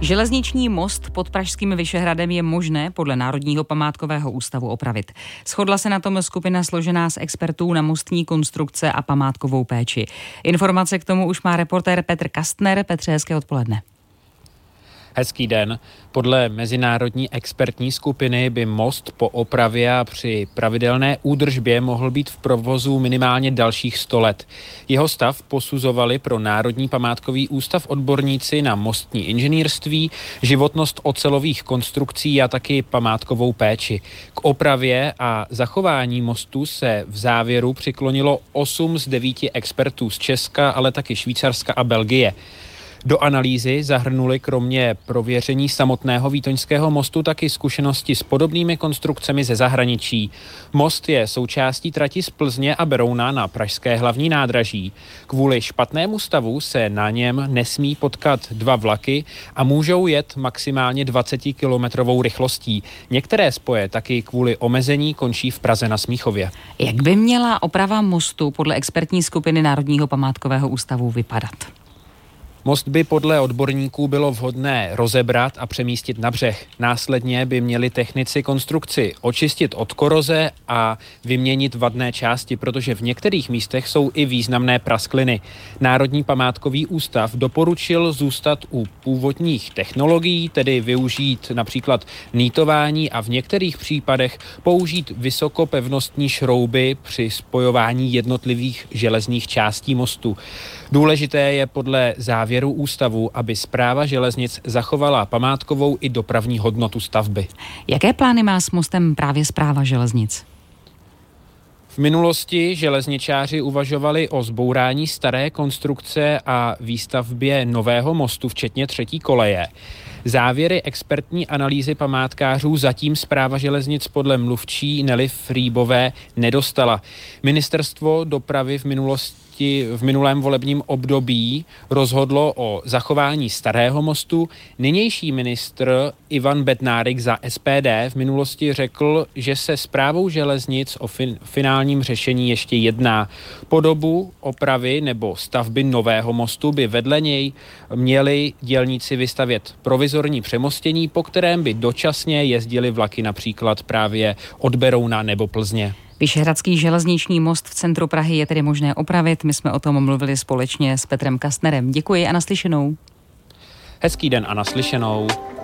Železniční most pod pražským Vyšehradem je možné podle Národního památkového ústavu opravit. Shodla se na tom skupina složená z expertů na mostní konstrukce a památkovou péči. Informace k tomu už má reportér Petr Kastner. Petře, hezké odpoledne. Hezký den. Podle mezinárodní expertní skupiny by most po opravě a při pravidelné údržbě mohl být v provozu minimálně dalších 100 let. Jeho stav posuzovali pro Národní památkový ústav odborníci na mostní inženýrství, životnost ocelových konstrukcí a taky památkovou péči. K opravě a zachování mostu se v závěru přiklonilo 8 z 9 expertů z Česka, ale taky Švýcarska a Belgie. Do analýzy zahrnuli kromě prověření samotného Vítoňského mostu taky zkušenosti s podobnými konstrukcemi ze zahraničí. Most je součástí trati z Plzně a Berouna na pražské hlavní nádraží. Kvůli špatnému stavu se na něm nesmí potkat 2 vlaky a můžou jet maximálně 20-kilometrovou rychlostí. Některé spoje taky kvůli omezení končí v Praze na Smíchově. Jak by měla oprava mostu podle expertní skupiny Národního památkového ústavu vypadat? Most by podle odborníků bylo vhodné rozebrat a přemístit na břeh. Následně by měli technici konstrukci očistit od koroze a vyměnit vadné části, protože v některých místech jsou i významné praskliny. Národní památkový ústav doporučil zůstat u původních technologií, tedy využít například nýtování a v některých případech použít vysokopevnostní šrouby při spojování jednotlivých železných částí mostu. Důležité je podle závěru ústavu, aby Správa železnic zachovala památkovou i dopravní hodnotu stavby. Jaké plány má s mostem právě Správa železnic? V minulosti železničáři uvažovali o zbourání staré konstrukce a výstavbě nového mostu, včetně 3. koleje. Závěry expertní analýzy památkářů zatím Správa železnic podle mluvčí Nelly Frýbové nedostala. Ministerstvo dopravy v minulém volebním období rozhodlo o zachování starého mostu. Nynější ministr Ivan Bednárik za SPD v minulosti řekl, že se Správou železnic o finálním řešení ještě jedná. Po dobu opravy nebo stavby nového mostu by vedle něj měli dělníci vystavět provizorní přemostění, po kterém by dočasně jezdili vlaky například právě od Berouna nebo Plzně. Vyšehradský železniční most v centru Prahy je tedy možné opravit. My jsme o tom mluvili společně s Petrem Kastnerem. Děkuji a naslyšenou. Hezký den a naslyšenou.